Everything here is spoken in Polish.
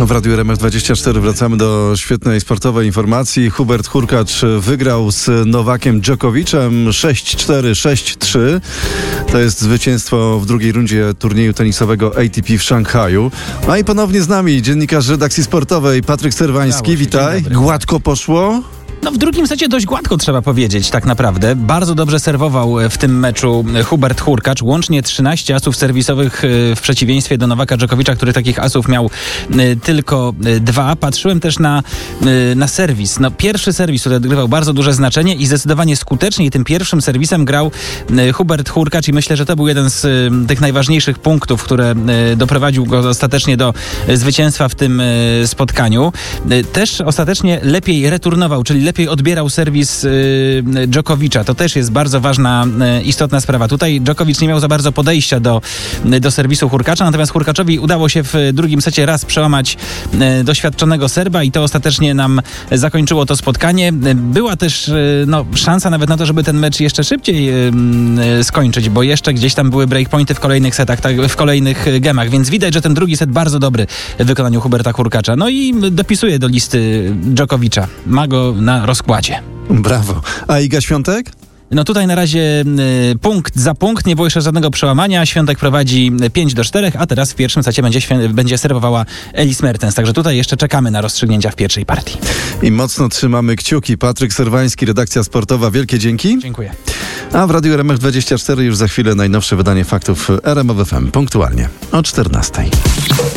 W Radiu RMF24 wracamy do świetnej sportowej informacji. Hubert Hurkacz wygrał z Nowakiem Dżokowiczem 6-4, 6-3. To jest zwycięstwo w drugiej rundzie turnieju tenisowego ATP w Szanghaju. No i ponownie z nami dziennikarz redakcji sportowej Patryk Serwański. Witaj. Gładko poszło? No w drugim secie dość gładko, trzeba powiedzieć, tak naprawdę. Bardzo dobrze serwował w tym meczu Hubert Hurkacz. Łącznie 13 asów serwisowych w przeciwieństwie do Nowaka Dżokowicza, który takich asów miał tylko 2. Patrzyłem też na serwis. No, pierwszy serwis, który odgrywał bardzo duże znaczenie i zdecydowanie skuteczniej tym pierwszym serwisem grał Hubert Hurkacz i myślę, że to był jeden z tych najważniejszych punktów, które doprowadził go ostatecznie do zwycięstwa w tym spotkaniu. Też ostatecznie lepiej returnował, czyli lepiej odbierał serwis Dżokowicza. To też jest bardzo ważna, istotna sprawa. Tutaj Dżokowicz nie miał za bardzo podejścia do serwisu Hurkacza, natomiast Hurkaczowi udało się w drugim secie raz przełamać doświadczonego Serba i to ostatecznie nam zakończyło to spotkanie. Była też szansa nawet na to, żeby ten mecz jeszcze szybciej skończyć, bo jeszcze gdzieś tam były breakpointy w kolejnych setach, w kolejnych gemach, więc widać, że ten drugi set bardzo dobry w wykonaniu Huberta Hurkacza. No i dopisuje do listy Dżokowicza. Ma go na rozkładzie. Brawo. A Iga Świątek? No tutaj na razie punkt za punkt, nie było jeszcze żadnego przełamania. Świątek prowadzi 5-4, a teraz w pierwszym secie będzie serwowała Elis Mertens. Także tutaj jeszcze czekamy na rozstrzygnięcia w pierwszej partii. I mocno trzymamy kciuki. Patryk Serwański, redakcja sportowa. Wielkie dzięki. Dziękuję. A w Radiu RMF24 już za chwilę najnowsze wydanie faktów RMF FM. Punktualnie o 14:00.